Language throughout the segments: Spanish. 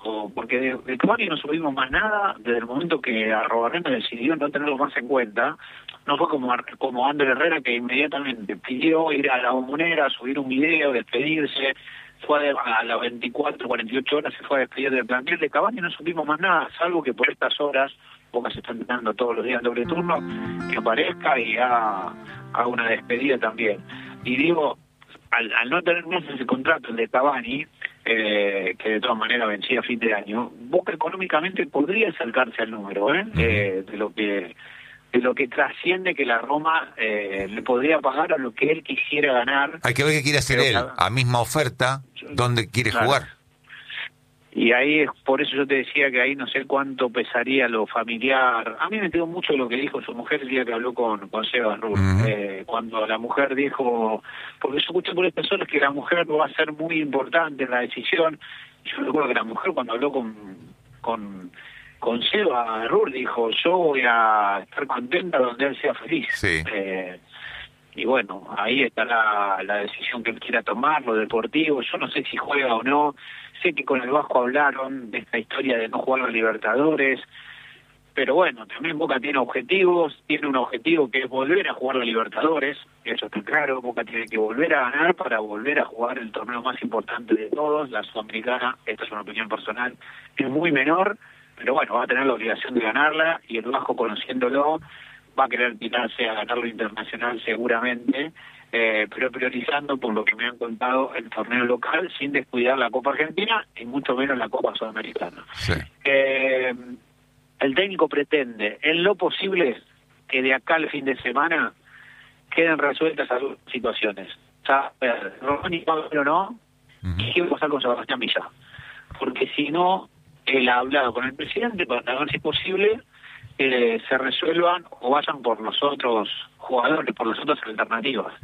porque de Cavani no subimos más nada desde el momento que Arrobarrena decidió no tenerlo más en cuenta. No fue como Ander Herrera, que inmediatamente pidió ir a la Bombonera, subir un video, despedirse. Fue a las 24, 48 horas se fue a despedir del plantel. De Cavani no supimos más nada, salvo que por estas horas, Boca se está entrenando todos los días en doble turno, que aparezca y haga una despedida también. Y digo, al no tener más ese contrato, el de Cavani, que de todas maneras vencía a fin de año, Boca económicamente podría acercarse al número, de lo que trasciende que la Roma le podría pagar a lo que él quisiera ganar. Hay que ver qué quiere hacer él, a misma oferta, dónde quiere jugar. Y ahí es por eso yo te decía que ahí no sé cuánto pesaría lo familiar. A mí me quedó mucho lo que dijo su mujer el día que habló con Seba Rur. Cuando la mujer dijo, porque yo escuché por estas horas que la mujer va a ser muy importante en la decisión. Yo recuerdo que la mujer cuando habló con Seba Rur dijo, yo voy a estar contenta donde él sea feliz. Sí. Y bueno, ahí está la decisión que él quiera tomar, lo deportivo. Yo no sé si juega o no. Sé que con el Vasco hablaron de esta historia de no jugar a Libertadores. Pero bueno, también Boca tiene objetivos. Tiene un objetivo que es volver a jugar a Libertadores. Eso está claro. Boca tiene que volver a ganar para volver a jugar el torneo más importante de todos, la Sudamericana. Esta es una opinión personal. Es muy menor, pero bueno, va a tener la obligación de ganarla. Y el Vasco, conociéndolo, va a querer tirarse a ganar lo internacional seguramente, pero priorizando, por lo que me han contado, el torneo local sin descuidar la Copa Argentina y mucho menos la Copa Sudamericana. Sí. El técnico pretende, en lo posible, que de acá al fin de semana queden resueltas algunas situaciones. O sea, Román y Pablo no, y qué va a pasar con Sebastián Villa. Porque si no, él ha hablado con el presidente para ver si es posible se resuelvan o vayan por los otros jugadores, por las otras alternativas.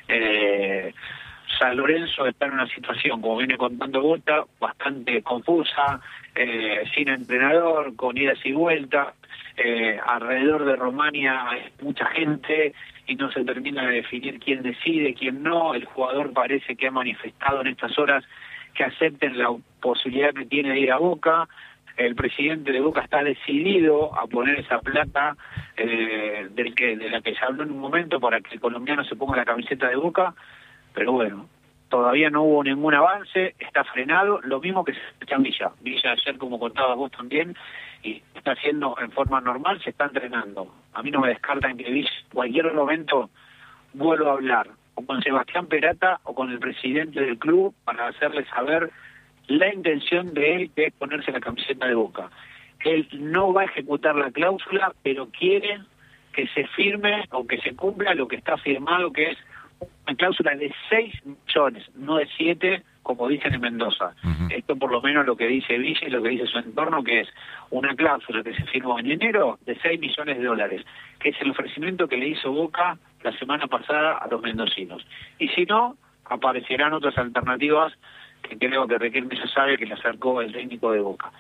San Lorenzo está en una situación, como viene contando Bota, bastante confusa, sin entrenador, con idas y vueltas. Alrededor de Romania hay mucha gente y no se termina de definir quién decide, quién no. El jugador parece que ha manifestado en estas horas que acepten la posibilidad que tiene de ir a Boca. El presidente de Boca está decidido a poner esa plata de la que se habló en un momento para que el colombiano se ponga la camiseta de Boca, pero bueno, todavía no hubo ningún avance, está frenado, lo mismo que Sebastián Villa. Villa ayer, como contabas vos también, y está haciendo en forma normal, se está entrenando. A mí no me descartan que Villa en cualquier momento vuelva a hablar, o con Sebastián Perata o con el presidente del club, para hacerle saber la intención de él, que es ponerse la camiseta de Boca. Él no va a ejecutar la cláusula, pero quiere que se firme o que se cumpla lo que está firmado, que es una cláusula de 6 millones, no de 7, como dicen en Mendoza. Esto por lo menos lo que dice Villa y lo que dice su entorno, que es una cláusula que se firmó en enero de 6 millones de dólares, que es el ofrecimiento que le hizo Boca la semana pasada a los mendocinos. Y si no, aparecerán otras alternativas que creo que Riquelme ya sabe que le acercó el técnico de Boca.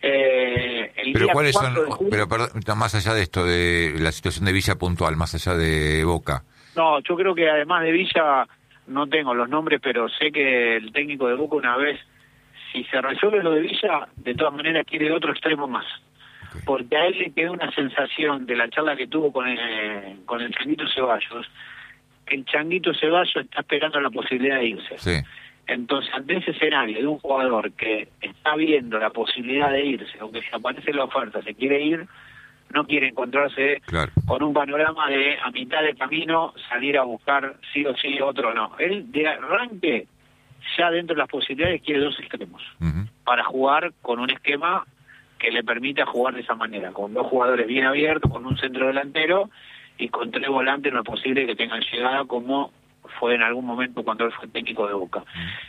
Pero cuáles son, pero perdón, más allá de esto, de la situación de Villa puntual, más allá de Boca. No, yo creo que además de Villa, no tengo los nombres, pero sé que el técnico de Boca una vez, si se resuelve lo de Villa, de todas maneras quiere otro extremo más. Okay. Porque a él le quedó una sensación de la charla que tuvo con el Changuito Ceballos, que el Changuito Ceballos está esperando la posibilidad de irse. Sí. Entonces, ante ese escenario de un jugador que está viendo la posibilidad de irse, aunque si aparece la oferta se quiere ir, no quiere encontrarse con un panorama de a mitad de camino salir a buscar sí o sí otro no. Él de arranque, ya dentro de las posibilidades, quiere 2 extremos para jugar con un esquema que le permita jugar de esa manera, con 2 jugadores bien abiertos, con un centro delantero y con 3 volantes. No es posible que tengan llegada como fue en algún momento cuando él fue técnico de Boca.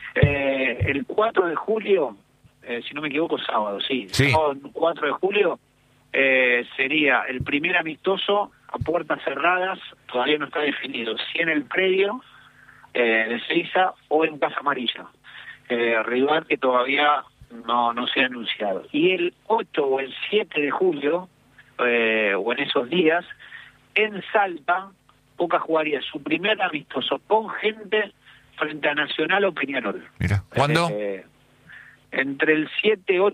El 4 de julio, si no me equivoco, sábado, sí. Sábado 4 de julio sería el primer amistoso a puertas cerradas, todavía no está definido, si en el predio de Seiza o en Casa Amarilla. Rival que todavía no se ha anunciado. Y el 8 o el 7 de julio, o en esos días, en Salta, Boca jugaría su primer amistoso con gente frente a Nacional o Peñarol. Mira, ¿cuándo? Entre el 7, 8